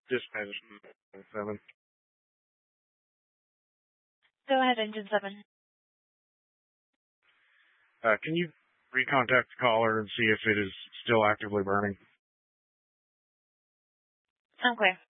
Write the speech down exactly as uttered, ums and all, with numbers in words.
Dispatch seven. Go ahead, Engine seven. Uh, can you recontact the caller and see if it is still actively burning? Okay.